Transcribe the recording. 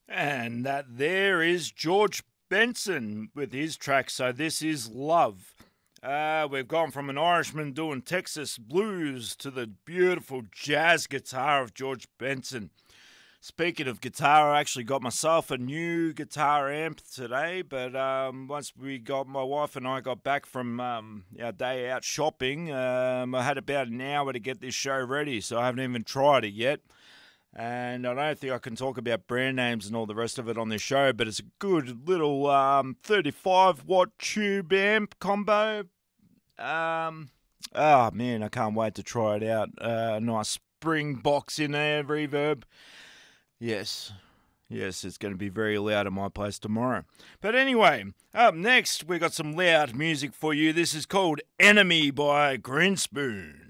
And that there is George Benson with his track, So This Is Love. We've gone from an Irishman doing Texas blues to the beautiful jazz guitar of George Benson. Speaking of guitar, I actually got myself a new guitar amp today, but once my wife and I got back from our day out shopping, I had about an hour to get this show ready, so I haven't even tried it yet. And I don't think I can talk about brand names and all the rest of it on this show, but it's a good little 35-watt tube amp combo. Oh, man, I can't wait to try it out. Nice spring box in there, reverb. Yes, it's going to be very loud at my place tomorrow. But anyway, up next, we got some loud music for you. This is called Enemy by Grinspoon.